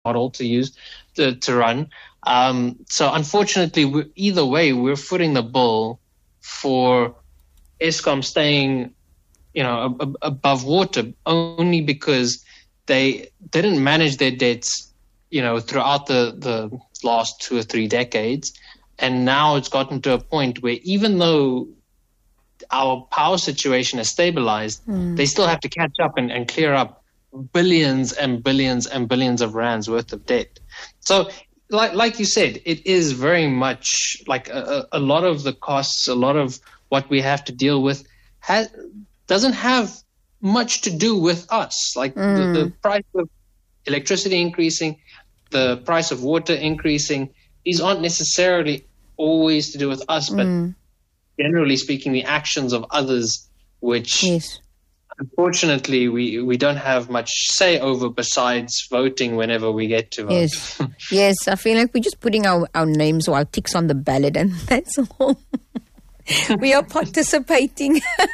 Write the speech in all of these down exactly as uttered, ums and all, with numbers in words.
model to use to, to run. Um, so unfortunately, we, either way, we're footing the bill for Eskom staying, you know, ab- above water only because they didn't manage their debts, you know, throughout the, the last two or three decades. And now it's gotten to a point where even though our power situation has stabilized, mm. they still have to catch up and, and clear up billions and billions and billions of rands worth of debt. So like like you said, it is very much like a, a lot of the costs, a lot of what we have to deal with has, doesn't have much to do with us. Like mm. the, the price of electricity increasing, the price of water increasing, these aren't necessarily always to do with us, but mm. generally speaking, the actions of others, which yes. unfortunately we, we don't have much say over besides voting whenever we get to vote. Yes, yes. I feel like we're just putting our, our names or our ticks on the ballot and that's all. We are participating.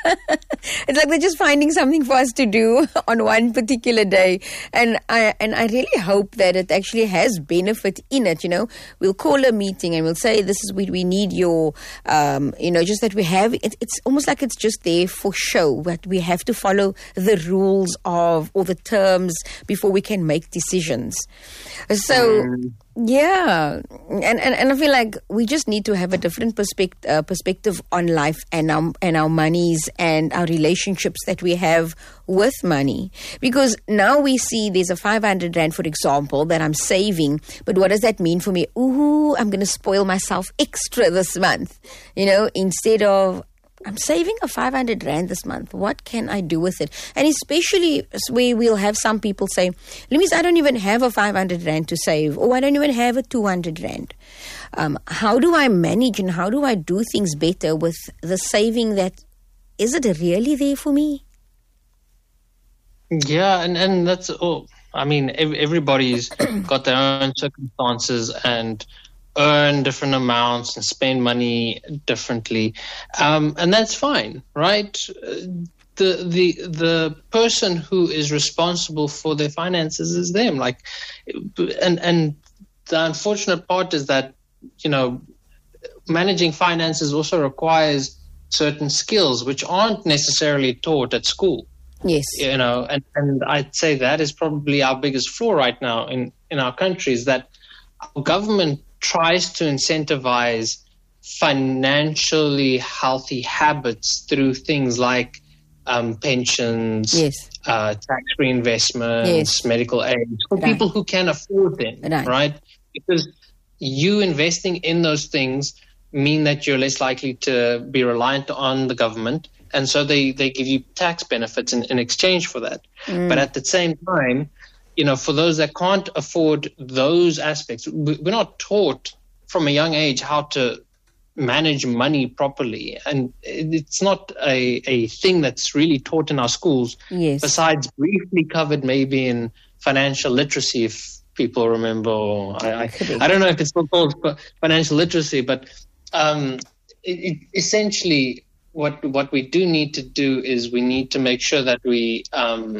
It's like they're just finding something for us to do on one particular day. And I and I really hope that it actually has benefit in it. You know, we'll call a meeting and we'll say, this is we, we need your, um, you know, just that we have, it, it's almost like it's just there for show, but we have to follow the rules of, or the terms before we can make decisions. So... Mm. Yeah, and, and and I feel like we just need to have a different perspective uh, perspective on life and our and our monies and our relationships that we have with money. Because now we see there's a five hundred rand, for example, that I'm saving. But what does that mean for me? Ooh, I'm going to spoil myself extra this month. You know, instead of I'm saving a five hundred rand this month. What can I do with it? And especially where we'll have some people say, Lumis, I don't even have a five hundred rand to save, or I don't even have a two hundred rand. Um, how do I manage and how do I do things better with the saving that, is it really there for me? Yeah, and, and that's all. I mean, everybody's got their own circumstances and earn different amounts and spend money differently, um, and that's fine, right? The the the person who is responsible for their finances is them. Like, and and the unfortunate part is that, you know, managing finances also requires certain skills which aren't necessarily taught at school. Yes, you know, and and I'd say that is probably our biggest flaw right now in in our country, is that our government tries to incentivize financially healthy habits through things like um, pensions, yes. uh, tax-free investments, yes. medical aid, for right. people who can afford them, right. right? Because you investing in those things mean that you're less likely to be reliant on the government, and so they, they give you tax benefits in, in exchange for that. Mm. But at the same time, you know, for those that can't afford those aspects, we're not taught from a young age how to manage money properly. And it's not a, a thing that's really taught in our schools, yes. besides briefly covered maybe in financial literacy, if people remember. Or I, I, I don't know if it's still called financial literacy, but um, it, it, essentially what what we do need to do is we need to make sure that we um,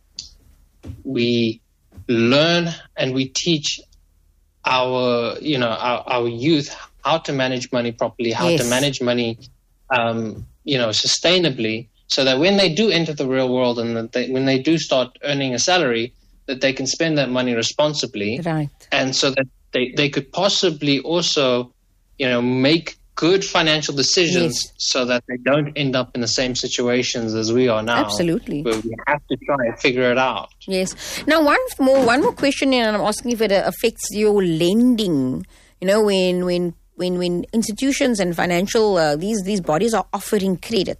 we learn and we teach our, you know, our, our youth how to manage money properly, how yes. to manage money, um, you know, sustainably, so that when they do enter the real world and that they, when they do start earning a salary, that they can spend that money responsibly, right? And so that they, they could possibly also, you know, make good financial decisions, yes. so that they don't end up in the same situations as we are now. Absolutely. Where we have to try and figure it out. Yes. Now, one more one more question, and I'm asking if it affects your lending. You know, when when when, when institutions and financial uh, these these bodies are offering credit,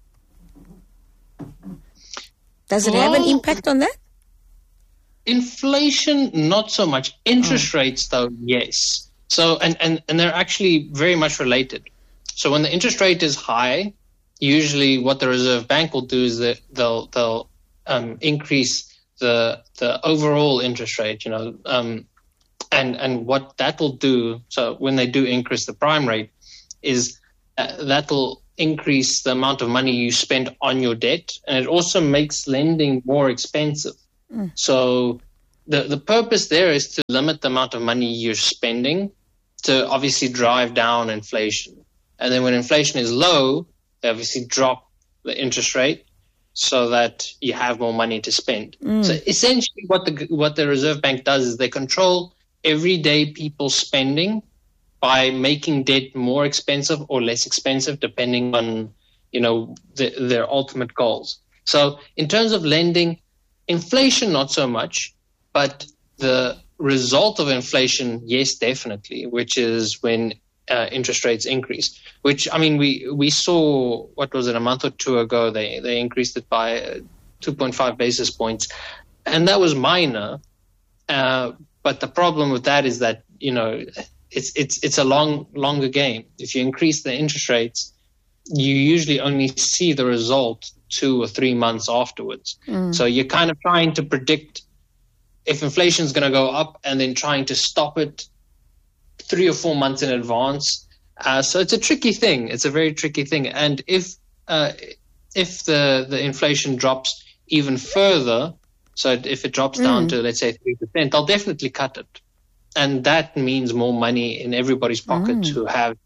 does it well, have an impact on that? Inflation, not so much. Interest oh. rates, though, yes. So, and, and, and they're actually very much related. So when the interest rate is high, usually what the Reserve Bank will do is that they'll they'll um, increase the the overall interest rate, you know, um, and and what that will do. So when they do increase the prime rate, is uh, that will increase the amount of money you spend on your debt, and it also makes lending more expensive. Mm. So the, the purpose there is to limit the amount of money you're spending to obviously drive down inflation. And then when inflation is low, they obviously drop the interest rate so that you have more money to spend. Mm. So essentially what the what the Reserve Bank does is they control everyday people's spending by making debt more expensive or less expensive depending on, you know, the, their ultimate goals. So in terms of lending, inflation not so much, but the result of inflation, yes, definitely, which is when uh, interest rates increase. Which, I mean, we we saw, what was it, a month or two ago, they, they increased it by two point five basis points, and that was minor. Uh, but the problem with that is that, you know, it's it's it's a long longer game. If you increase the interest rates, you usually only see the result two or three months afterwards. Mm. So you're kind of trying to predict if inflation is going to go up and then trying to stop it three or four months in advance. Uh, so it's a tricky thing. It's a very tricky thing. And if uh, if the, the inflation drops even further, so if it drops mm. down to, let's say, three percent, they'll definitely cut it. And that means more money in everybody's pocket mm. who have.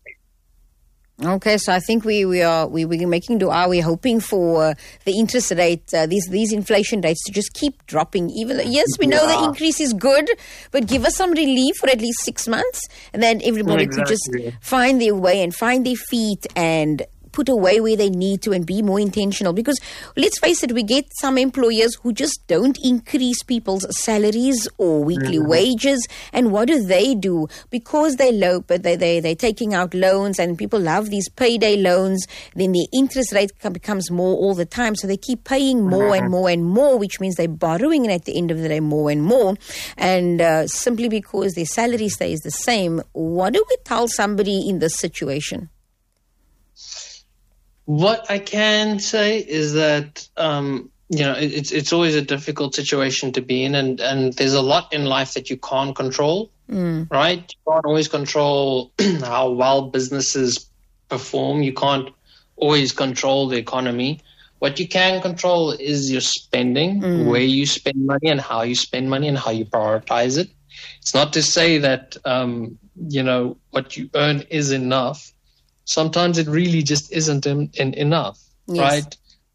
Okay, so I think we, we are we we're making dua. We're hoping for uh, the interest rate, uh, these these inflation rates to just keep dropping. Even though, yes, we know yeah. the increase is good, but give us some relief for at least six months, and then everybody exactly. could just find their way and find their feet and put away where they need to and be more intentional. Because let's face it, we get some employers who just don't increase people's salaries or weekly mm-hmm. wages. And what do they do? Because they low, but they, they, they're taking out loans, and people love these payday loans. Then the interest rate becomes more all the time. So they keep paying more mm-hmm. and more and more, which means they're borrowing, and at the end of the day, more and more. And uh, simply because their salary stays the same, what do we tell somebody in this situation? What I can say is that, um, you know, it, it's it's always a difficult situation to be in, and, and there's a lot in life that you can't control, mm. right? You can't always control how well businesses perform. You can't always control the economy. What you can control is your spending, mm. where you spend money and how you spend money and how you prioritize it. It's not to say that, um, you know, what you earn is enough. Sometimes it really just isn't in, in enough, yes. right?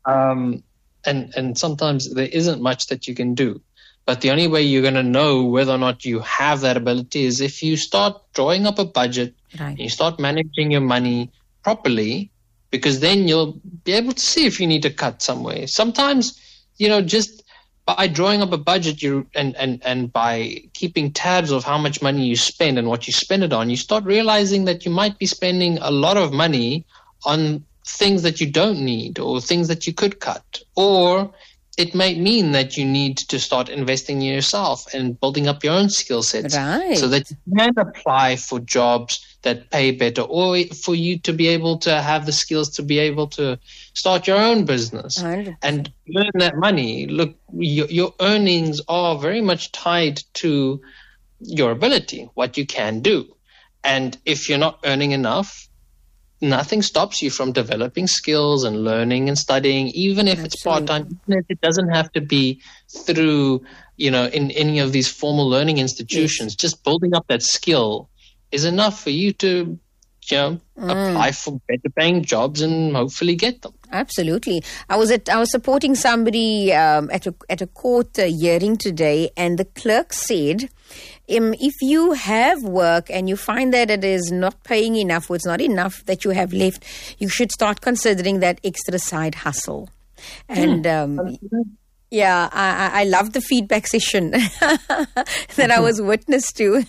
Um, and and sometimes there isn't much that you can do. But the only way you're going to know whether or not you have that ability is if you start drawing up a budget, right. and you start managing your money properly, because then you'll be able to see if you need to cut somewhere. Sometimes, you know, just by drawing up a budget you and, and, and by keeping tabs of how much money you spend and what you spend it on, you start realizing that you might be spending a lot of money on things that you don't need or things that you could cut. Or it might mean that you need to start investing in yourself and building up your own skill sets right. so that you can apply for jobs that pay better, or for you to be able to have the skills to be able to start your own business one hundred percent. And earn that money. Look, your, your earnings are very much tied to your ability, what you can do. And if you're not earning enough, nothing stops you from developing skills and learning and studying, even if Absolutely. It's part-time, even if it doesn't have to be through, you know, in any of these formal learning institutions. Yes. Just building up that skill is enough for you to, you know, mm. apply for better paying jobs and hopefully get them. Absolutely. I was at I was supporting somebody um, at a at a court uh, hearing today, and the clerk said, um, if you have work and you find that it is not paying enough, or it's not enough that you have left, you should start considering that extra side hustle. And um, yeah, I, I loved the feedback session that I was witness to.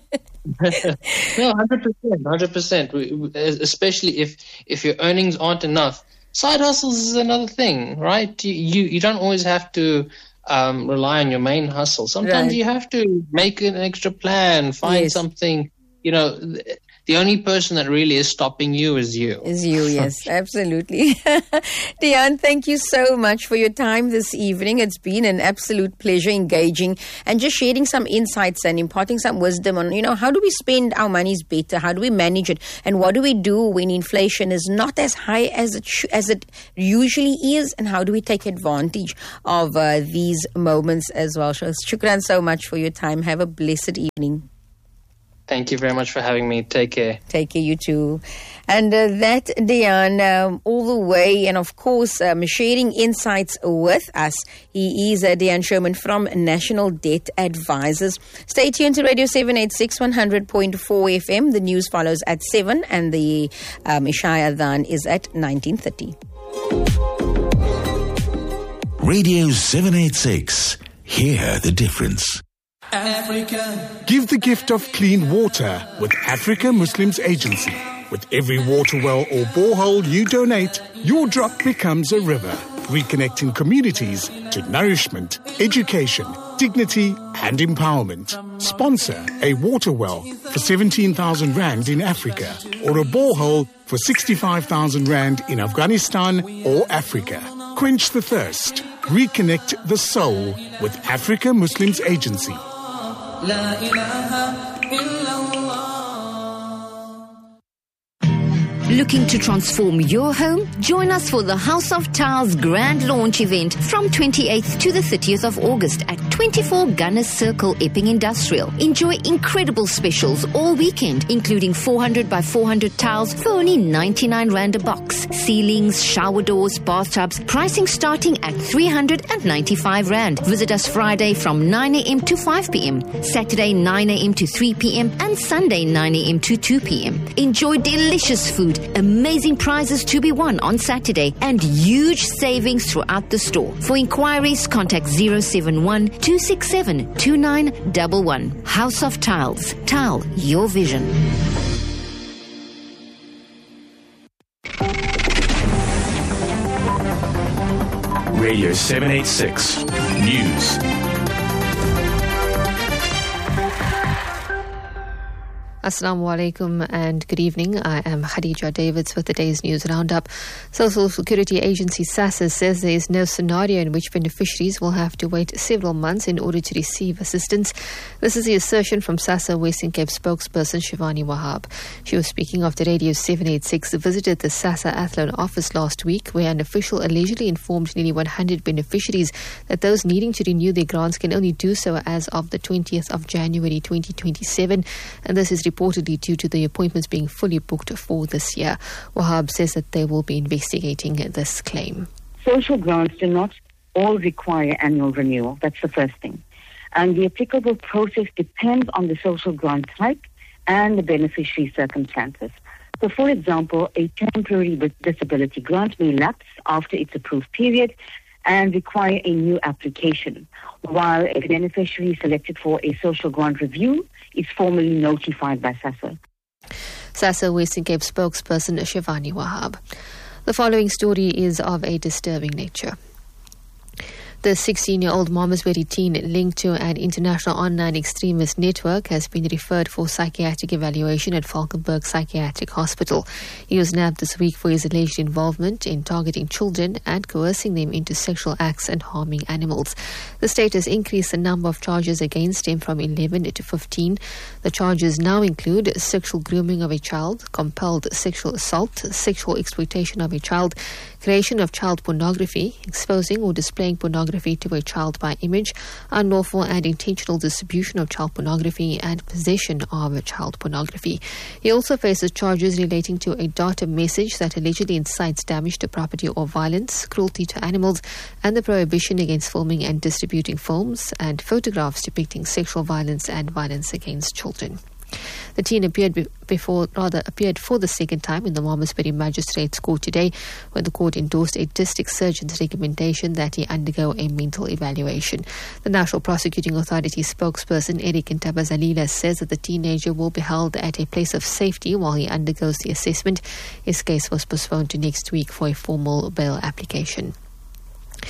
No, one hundred percent, one hundred percent. Especially if, if your earnings aren't enough. Side hustles is another thing, right? You you, you don't always have to um, rely on your main hustle. Sometimes right. you have to make an extra plan, find yes. something. You know, the only person that really is stopping you is you. Is you, yes, absolutely. Deon, thank you so much for your time this evening. It's been an absolute pleasure engaging and just sharing some insights and imparting some wisdom on, you know, how do we spend our monies better? How do we manage it? And what do we do when inflation is not as high as it sh- as it usually is? And how do we take advantage of uh, these moments as well? So, shukran so much for your time. Have a blessed evening. Thank you very much for having me. Take care. Take care, you too. And uh, that, Deon, um, all the way, and of course, um, sharing insights with us. He is uh, Deon Sherman from National Debt Advisors. Stay tuned to Radio seven eighty-six, one hundred point four F M. The news follows at seven, and the um, Isha Adhan is at nineteen thirty. Radio seven eighty-six. Hear the difference. Africa. Give the gift of clean water with Africa Muslims Agency. With every water well or borehole you donate, your drop becomes a river, reconnecting communities to nourishment, education, dignity and empowerment. Sponsor a water well for seventeen thousand rand in Africa or a borehole for sixty-five thousand rand in Afghanistan or Africa. Quench the thirst. Reconnect the soul with Africa Muslims Agency. La ilaha illallah. Looking to transform your home? Join us for the House of Tiles Grand Launch event from twenty-eighth to the thirtieth of August at twenty-four Gunners Circle, Epping Industrial. Enjoy incredible specials all weekend, including four hundred by four hundred tiles for only ninety-nine rand a box. Ceilings, shower doors, bathtubs, pricing starting at three hundred ninety-five rand. Visit us Friday from nine a.m. to five p.m., Saturday nine a.m. to three p.m. and Sunday nine a.m. to two p.m. Enjoy delicious food, amazing prizes to be won on Saturday, and huge savings throughout the store. For inquiries, contact zero seven one, two six seven, two nine one one. House of Tiles. Tile your vision. Radio seven eighty-six News. Assalamu alaikum and good evening. I am Khadija Davids with the day's news roundup. Social Security Agency SASSA says there is no scenario in which beneficiaries will have to wait several months in order to receive assistance. This is the assertion from SASSA Western Cape spokesperson Shivani Wahab. She was speaking after Radio seven eighty-six visited the SASSA Athlone office last week, where an official allegedly informed nearly one hundred beneficiaries that those needing to renew their grants can only do so as of the twentieth of January twenty twenty-seven, and this is reportedly due to the appointments being fully booked for this year. Wahab says that they will be investigating this claim. Social grants do not all require annual renewal. That's the first thing. And the applicable process depends on the social grant type and the beneficiary circumstances. So, for example, a temporary disability grant may lapse after its approved period and require a new application, while a beneficiary selected for a social grant review is formally notified by SASSA. SASSA Western Cape spokesperson Shivani Wahab. The following story is of a disturbing nature. The sixteen-year-old Malmesbury teen linked to an international online extremist network has been referred for psychiatric evaluation at Falkenberg Psychiatric Hospital. He was nabbed this week for his alleged involvement in targeting children and coercing them into sexual acts and harming animals. The state has increased the number of charges against him from eleven to fifteen. The charges now include sexual grooming of a child, compelled sexual assault, sexual exploitation of a child, creation of child pornography, exposing or displaying pornography to a child by image, unlawful and intentional distribution of child pornography, and possession of child pornography. He also faces charges relating to a data message that allegedly incites damage to property or violence, cruelty to animals, and the prohibition against filming and distributing films and photographs depicting sexual violence and violence against children. The teen appeared be- before, rather appeared for the second time in the Malmesbury Magistrates Court today, when the court endorsed a district surgeon's recommendation that he undergo a mental evaluation. The National Prosecuting Authority spokesperson Eric Ntabazalila says that the teenager will be held at a place of safety while he undergoes the assessment. His case was postponed to next week for a formal bail application.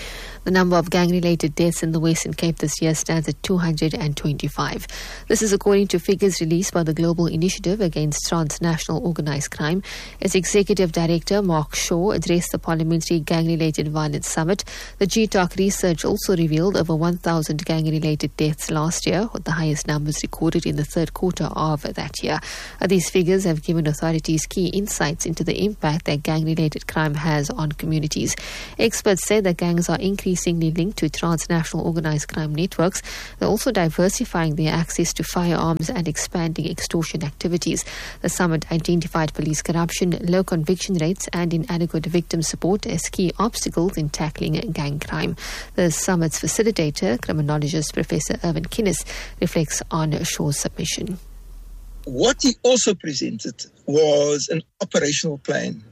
The number of gang-related deaths in the Western Cape this year stands at two hundred twenty-five. This is according to figures released by the Global Initiative Against Transnational Organised Crime. Its Executive Director, Mark Shaw, addressed the Parliamentary Gang-Related Violence Summit. The G T O C research also revealed over one thousand gang-related deaths last year, with the highest numbers recorded in the third quarter of that year. Uh, these figures have given authorities key insights into the impact that gang-related crime has on communities. Experts say that gangs are increasingly linked to transnational organised crime networks. They're also diversifying their access to firearms and expanding extortion activities. The summit identified police corruption, low conviction rates and inadequate victim support as key obstacles in tackling gang crime. The summit's facilitator, criminologist Professor Irvin Kinnis, reflects on Shaw's submission. What he also presented was an operational plan.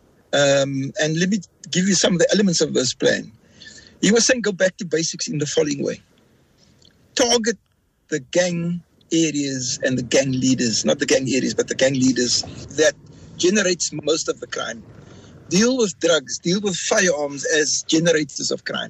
Um, and let me give you some of the elements of this plan. He was saying go back to basics in the following way. Target the gang areas and the gang leaders, not the gang areas, but the gang leaders that generates most of the crime. Deal with drugs, deal with firearms as generators of crime.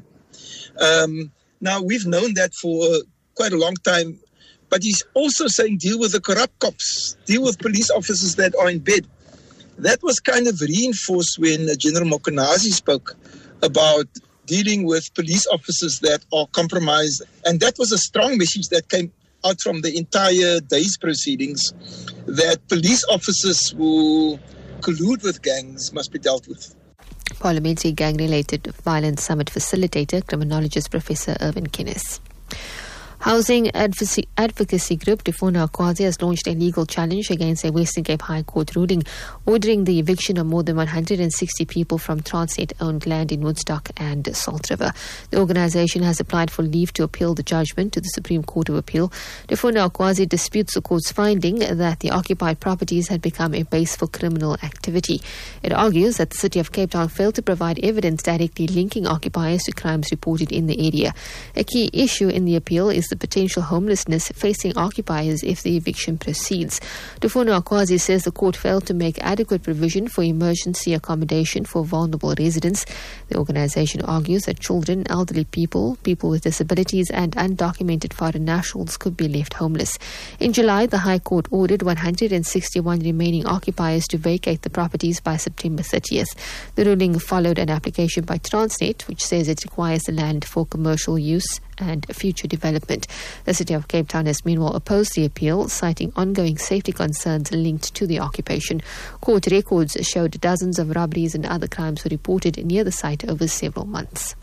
Um, now, we've known that for quite a long time, but he's also saying deal with the corrupt cops, deal with police officers that are in bed. That was kind of reinforced when General Mokonazi spoke about dealing with police officers that are compromised. And that was a strong message that came out from the entire day's proceedings, that police officers who collude with gangs must be dealt with. Parliamentary Gang-Related Violence Summit facilitator, criminologist Professor Irvin Kinnis. Housing advocacy, advocacy group Tufuna Akwazi has launched a legal challenge against a Western Cape High Court ruling ordering the eviction of more than one hundred sixty people from Transnet-owned land in Woodstock and Salt River. The organisation has applied for leave to appeal the judgment to the Supreme Court of Appeal. Tufuna Akwazi disputes the court's finding that the occupied properties had become a base for criminal activity. It argues that the City of Cape Town failed to provide evidence directly linking occupiers to crimes reported in the area. A key issue in the appeal is the potential homelessness facing occupiers if the eviction proceeds. Tufuna Akwazi says the court failed to make adequate provision for emergency accommodation for vulnerable residents. The organisation argues that children, elderly people, people with disabilities and undocumented foreign nationals could be left homeless. In July, the High Court ordered one hundred sixty-one remaining occupiers to vacate the properties by September thirtieth. The ruling followed an application by Transnet, which says it requires the land for commercial use and future development. The City of Cape Town has meanwhile opposed the appeal, citing ongoing safety concerns linked to the occupation. Court records showed dozens of robberies and other crimes were reported near the site over several months.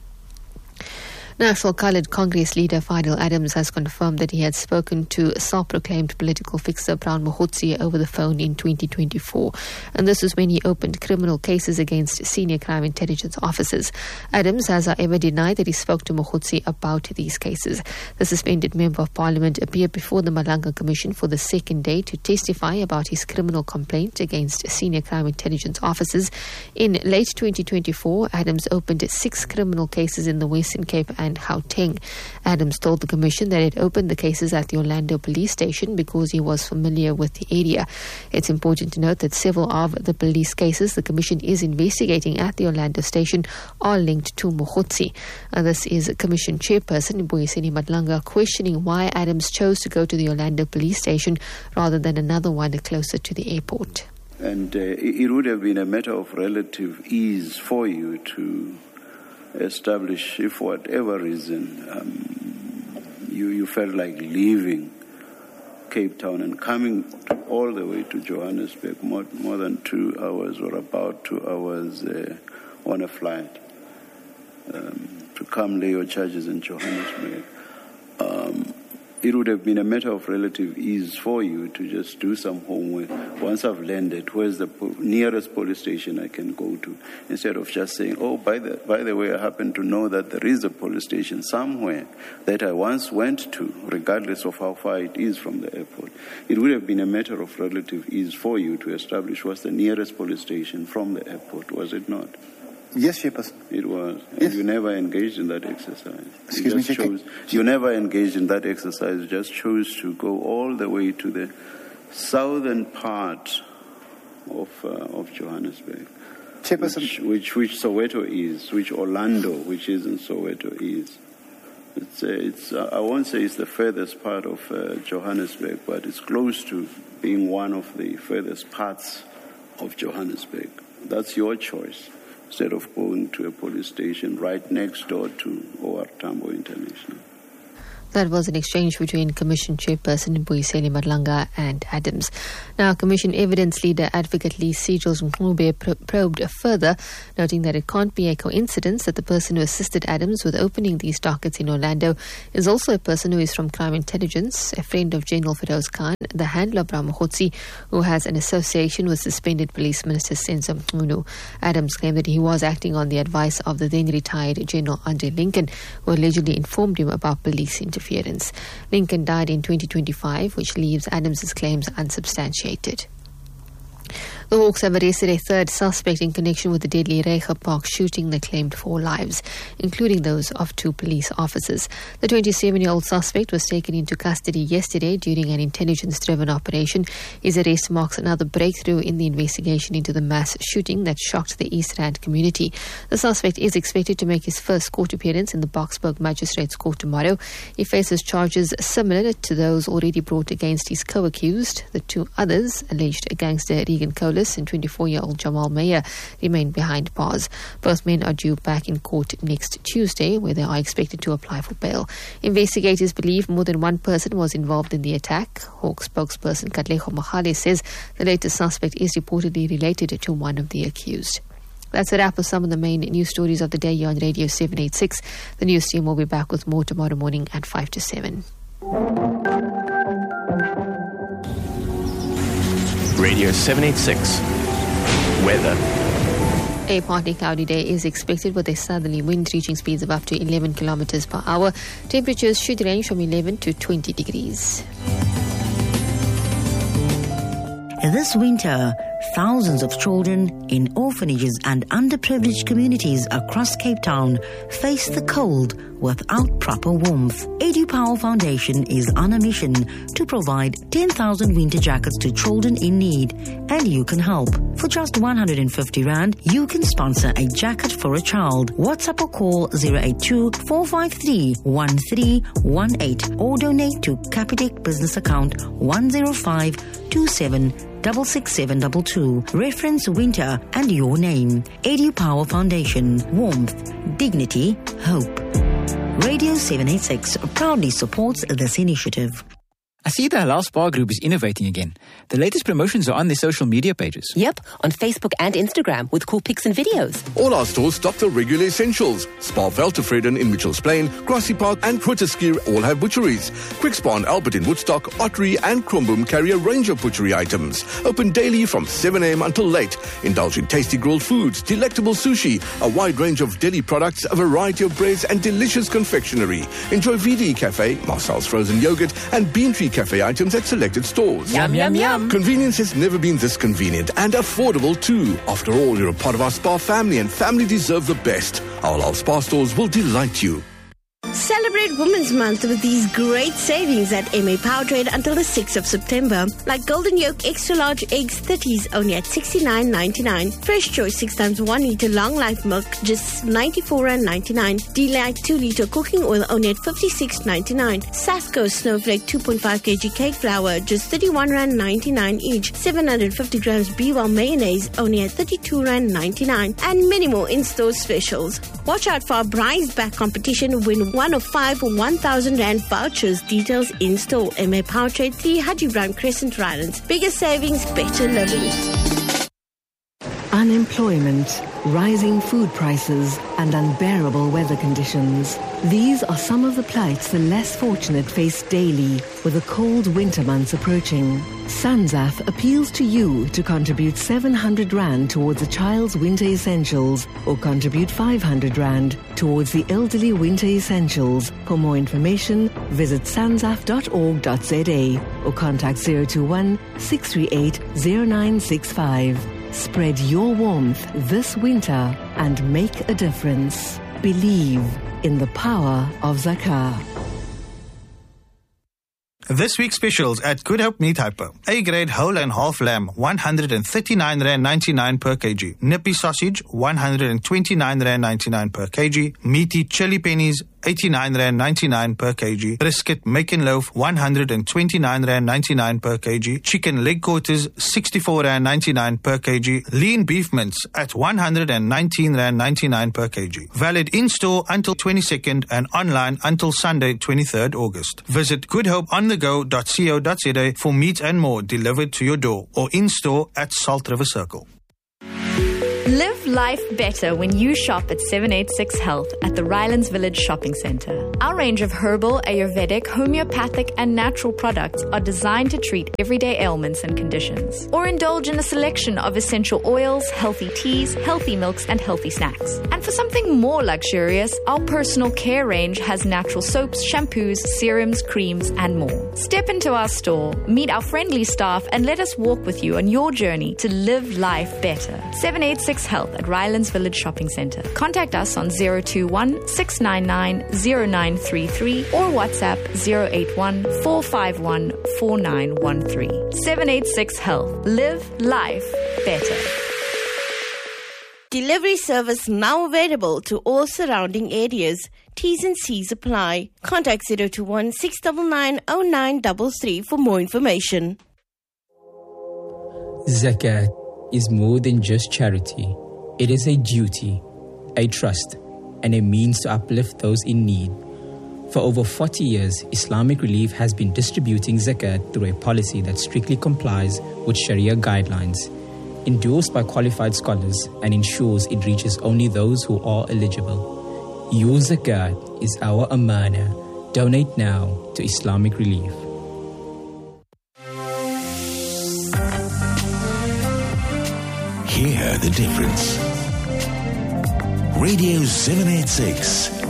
National Coloured Congress leader Fidel Adams has confirmed that he had spoken to self-proclaimed political fixer Brown Mokhotsi over the phone in twenty twenty-four. And this was when he opened criminal cases against senior crime intelligence officers. Adams has, however, denied that he spoke to Mokhotsi about these cases. The suspended Member of Parliament appeared before the Malanga Commission for the second day to testify about his criminal complaint against senior crime intelligence officers. In late twenty twenty-four, Adams opened six criminal cases in the Western Cape and Gauteng. Adams told the Commission that it opened the cases at the Orlando police station because he was familiar with the area. It's important to note that several of the police cases the Commission is investigating at the Orlando station are linked to Mokhotsi. Uh, this is Commission Chairperson Boyeseni Madlanga questioning why Adams chose to go to the Orlando police station rather than another one closer to the airport. And uh, it would have been a matter of relative ease for you to establish, if for whatever reason um, you, you felt like leaving Cape Town and coming to, all the way to Johannesburg, more, more than two hours or about two hours uh, on a flight, um, to come lay your charges in Johannesburg. Um, it would have been a matter of relative ease for you to just do some homework. Once I've landed, where's the po- nearest police station I can go to? Instead of just saying, oh, by the, by the way, I happen to know that there is a police station somewhere that I once went to, regardless of how far it is from the airport. It would have been a matter of relative ease for you to establish what's the nearest police station from the airport, was it not? Yes, Chairperson. It was. And yes. You never engaged in that exercise. Excuse you me, just chose, You never engaged in that exercise. You just chose to go all the way to the southern part of uh, of Johannesburg. which, which which Soweto is, which Orlando, which isn't Soweto, is. It's, uh, it's uh, I won't say it's the furthest part of uh, Johannesburg, but it's close to being one of the furthest parts of Johannesburg. That's your choice, instead of going to a police station right next door to O R Tambo International. That was an exchange between Commission Chairperson Mbuyiseni Madlanga and Adams. Now, Commission Evidence Leader Advocate Lee Sejos Mncube probed further, noting that it can't be a coincidence that the person who assisted Adams with opening these dockets in Orlando is also a person who is from Crime Intelligence, a friend of General Feroz Khan, the handler of Ramokotsi, who has an association with suspended Police Minister Senzo Mchunu. Adams claimed that he was acting on the advice of the then retired General Andre Lincoln, who allegedly informed him about police interference. Lincoln died in twenty twenty-five, which leaves Adams's claims unsubstantiated. The Hawks have arrested a third suspect in connection with the deadly Reiger Park shooting that claimed four lives, including those of two police officers. The twenty-seven-year-old suspect was taken into custody yesterday during an intelligence-driven operation. His arrest marks another breakthrough in the investigation into the mass shooting that shocked the East Rand community. The suspect is expected to make his first court appearance in the Boksburg Magistrates Court tomorrow. He faces charges similar to those already brought against his co-accused. The two others, alleged gangster Regan Colas and twenty-four-year-old Jamal Meyer, remain behind bars. Both men are due back in court next Tuesday, where they are expected to apply for bail. Investigators believe more than one person was involved in the attack. Hawk spokesperson Katlego Magale says the latest suspect is reportedly related to one of the accused. That's a wrap of some of the main news stories of the day here on Radio seven eighty-six. The news team will be back with more tomorrow morning at five to seven. Radio seven eighty-six. Weather. A partly cloudy day is expected with a southerly wind reaching speeds of up to eleven kilometers per hour. Temperatures should range from eleven to twenty degrees. This winter, thousands of children in orphanages and underprivileged communities across Cape Town face the cold without proper warmth. EduPower Foundation is on a mission to provide ten thousand winter jackets to children in need, and you can help. For just one hundred fifty rand, you can sponsor a jacket for a child. WhatsApp or call zero eight two, four five three, one three one eight or donate to Capitec business account one zero five two seven six six seven two two. Reference winter and your name. EduPower Foundation. Warmth, dignity, hope. Radio seven eighty-six proudly supports this initiative. I see the Halal Spa Group is innovating again. The latest promotions are on their social media pages. Yep, on Facebook and Instagram with cool pics and videos. All our stores stock the regular essentials. Spa Veltevreden in Mitchells Plain, Grassy Park and Grooteskier all have butcheries. Quick Spa and Albert in Woodstock, Ottery and Kromboom carry a range of butchery items. Open daily from seven a.m. until late. Indulge in tasty grilled foods, delectable sushi, a wide range of deli products, a variety of breads and delicious confectionery. Enjoy V D Cafe, Marcel's frozen yogurt and Bean Tree Cafe items at selected stores. Yum, yum, yum. Convenience has never been this convenient and affordable too. After all, you're a part of our Spa family and family deserve the best. Our Halal Spa stores will delight you. Celebrate Women's Month with these great savings at M A Power Trade until the sixth of September. Like Golden Yolk Extra Large Eggs thirties only at sixty-nine ninety-nine. Fresh Choice six times one litre Long Life Milk just ninety-four ninety-nine. Delight two litre Cooking Oil only at fifty-six ninety-nine. Sathco Snowflake two point five kilogram Cake Flour just thirty-one ninety-nine each. seven hundred fifty grams B-Well Mayonnaise only at thirty-two ninety-nine. And many more in-store specials. Watch out for our Prize Back competition. Win one of five one thousand rand vouchers. Details in store. M A Power Trade, three Haji Brown Crescent, Rylands. Bigger savings, better living. Unemployment, rising food prices, and unbearable weather conditions. These are some of the plights the less fortunate face daily with the cold winter months approaching. SANZAF appeals to you to contribute seven hundred rand towards a child's winter essentials or contribute five hundred rand towards the elderly winter essentials. For more information, visit sanzaf dot org dot z a or contact zero two one, six three eight, zero nine six five. Spread your warmth this winter and make a difference. Believe in the power of Zakah. This week's specials at Good Hope Meat Hyper. A-grade whole and half lamb, one hundred thirty-nine rand ninety-nine per kg. Nippy sausage, one hundred twenty-nine rand ninety-nine per kg. Meaty chili pennies, eighty-nine rand ninety-nine per kg. Brisket Macon loaf, one hundred twenty-nine rand ninety-nine per kg. Chicken leg quarters, sixty-four rand ninety-nine per kg. Lean beef mince at one hundred nineteen rand ninety-nine per kg. Valid in-store until twenty-second and online until Sunday, twenty-third August. Visit good hope on the go dot co dot za for meat and more delivered to your door or in-store at Salt River Circle. Live life better when you shop at seven eighty-six Health at the Rylands Village Shopping Centre. Our range of herbal, Ayurvedic, homeopathic and natural products are designed to treat everyday ailments and conditions. Or indulge in a selection of essential oils, healthy teas, healthy milks and healthy snacks. And for something more luxurious, our personal care range has natural soaps, shampoos, serums, creams and more. Step into our store, meet our friendly staff and let us walk with you on your journey to live life better. seven eighty-six Health at Rylands Village Shopping Centre. Contact us on zero two one, six nine nine, zero nine three three or WhatsApp zero eight one, four five one, four nine one three. seven eighty-six Health. Live life better. Delivery service now available to all surrounding areas. T's and C's apply. Contact zero two one, six nine nine, zero nine three three for more information. Zakat is more than just charity. It is a duty, a trust, and a means to uplift those in need. For over forty years, Islamic Relief has been distributing zakat through a policy that strictly complies with Sharia guidelines, endorsed by qualified scholars, and ensures it reaches only those who are eligible. Your zakat is our amana. Donate now to Islamic Relief. Hear the difference. Radio seven eighty-six.